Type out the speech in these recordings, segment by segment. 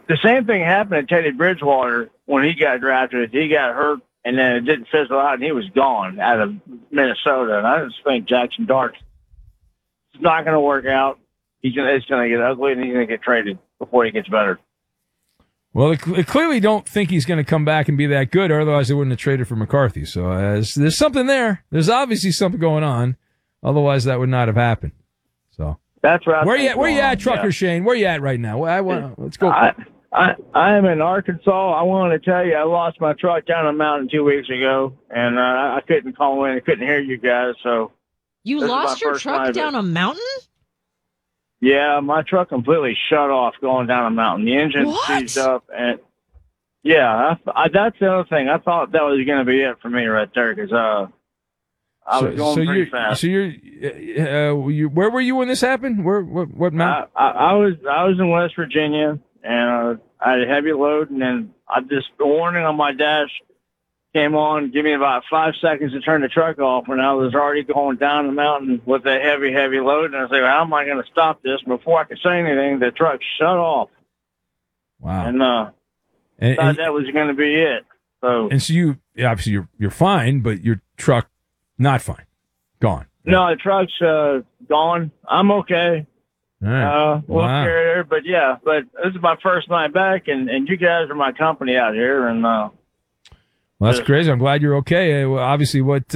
the same thing happened to Teddy Bridgewater when he got drafted. He got hurt, and then it didn't fizzle out, and he was gone out of Minnesota. And I just think Jackson Dart's not going to work out. It's going to get ugly, and he's going to get traded before he gets better. Well, they clearly don't think he's going to come back and be that good, or otherwise they wouldn't have traded for McCarthy. So there's something there. There's obviously something going on. Otherwise, that would not have happened. So that's right. Where you at, Trucker Shane? Where you at right now? Let's go. I am in Arkansas. I wanted to tell you I lost my truck down a mountain 2 weeks ago, and I couldn't call in. I couldn't hear you guys. So you lost your truck down a mountain? Yeah, my truck completely shut off going down a mountain. The engine seized up, and yeah, that's the other thing. I thought that was going to be it for me right there because I was going pretty fast. So where were you when this happened? What mountain? I was in West Virginia, and I had a heavy load, and then the warning on my dash came on, give me about 5 seconds to turn the truck off, and I was already going down the mountain with a heavy load, and I was like, how am I going to stop this? Before I could say anything, the truck shut off. Wow. And thought that was going to be it. So you obviously you're fine, but your truck not fine, gone. No, the truck's gone. I'm okay. All right. We'll carry there, but yeah, but this is my first night back, and you guys are my company out here, and well, that's crazy. I'm glad you're okay. Obviously, when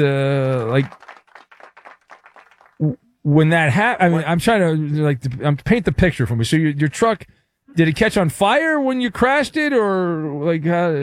that happened, I mean, I'm trying to paint the picture for me. So your truck, did it catch on fire when you crashed it, or like?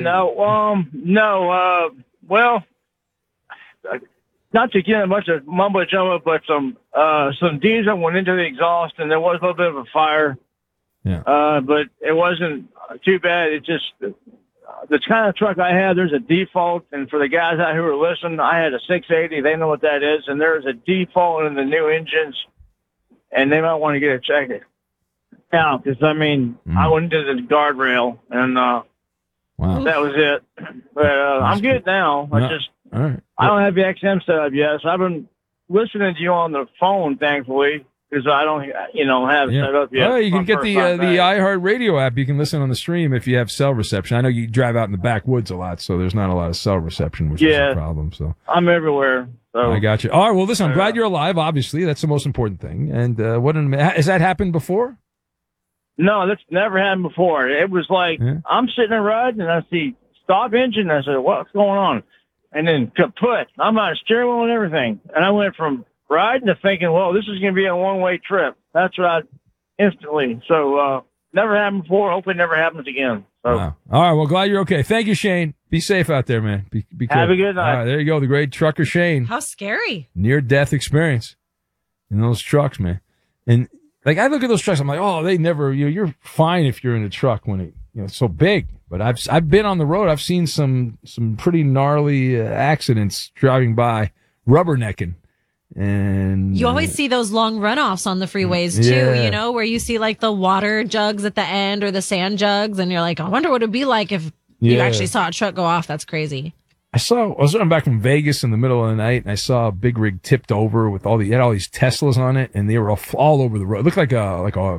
No. Well, not to get a bunch of mumbo jumbo, but some diesel went into the exhaust, and there was a little bit of a fire. Yeah. But it wasn't too bad. It just. The kind of truck I had, there's a default, and for the guys out who are listening, I had a 680. They know what that is, and there's a default in the new engines, and they might want to get it checked out because I went into the guardrail, and that was it. But I'm good now. All right. I don't have the XM set up yet, so I've been listening to you on the phone, thankfully. Because I don't, have it set up yet. Oh, you can get the iHeart Radio app. You can listen on the stream if you have cell reception. I know you drive out in the backwoods a lot, so there's not a lot of cell reception, which is a problem. So I'm everywhere. So I got you. All right. Well, listen, I'm glad you're alive. Obviously, that's the most important thing. And has that happened before? No, that's never happened before. It was like I'm sitting there riding, and I see stop engine. And I said, "What's going on?" And then kaput. I'm on a steering wheel and everything, and I went from riding to thinking, well, this is going to be a one-way trip. That's what I instantly. So never happened before. Hopefully never happens again. So. Wow. All right. Well, glad you're okay. Thank you, Shane. Be safe out there, man. Be careful. Have a good night. All right, there you go. The great Trucker Shane. How scary. Near-death experience in those trucks, man. And like I look at those trucks, I'm like, oh, they never. You're fine if you're in a truck when it's so big. But I've been on the road. I've seen some pretty gnarly accidents driving by, rubbernecking. And you always see those long runoffs on the freeways too, where you see like the water jugs at the end or the sand jugs, and you're like, I wonder what it'd be like if you actually saw a truck go off. That's crazy. I was running back from Vegas in the middle of the night, and I saw a big rig tipped over with had all these Teslas on it, and they were all over the road. It looked like a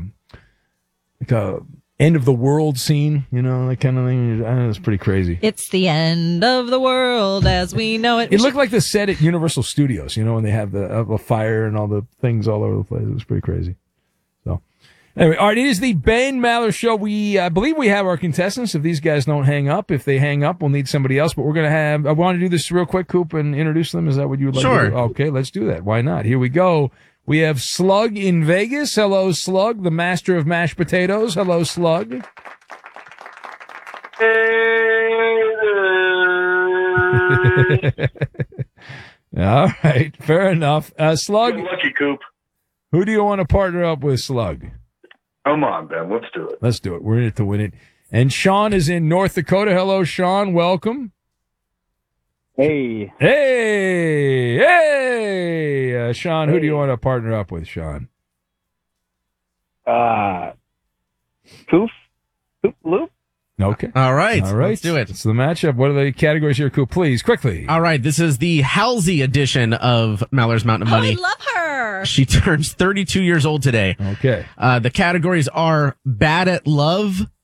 end of the world scene, that kind of thing. I know, it's pretty crazy. It's the end of the world as we know it. It looked like the set at Universal Studios, when they have the fire and all the things all over the place. It was pretty crazy. So, anyway, all right, it is the Ben Maller Show. I believe we have our contestants. If these guys don't hang up, if they hang up, we'll need somebody else. But we're going to I want to do this real quick, Coop, and introduce them. Is that what you would like to do? Okay, let's do that. Why not? Here we go. We have Slug in Vegas. Hello, Slug, the master of mashed potatoes. Hello, Slug. All right, fair enough. Slug. Good lucky, Coop. Who do you want to partner up with, Slug? Come on, Ben. Let's do it. Let's do it. We're in it to win it. And Sean is in North Dakota. Hello, Sean. Welcome. Hey. Sean, who do you want to partner up with, Sean? Coop Loop. Okay. All right. Let's do it. It's the matchup. What are the categories here, Coop? Please, quickly. All right. This is the Halsey edition of Maller's Mountain of Money. I love her. She turns 32 years old today. Okay. The categories are bad at love,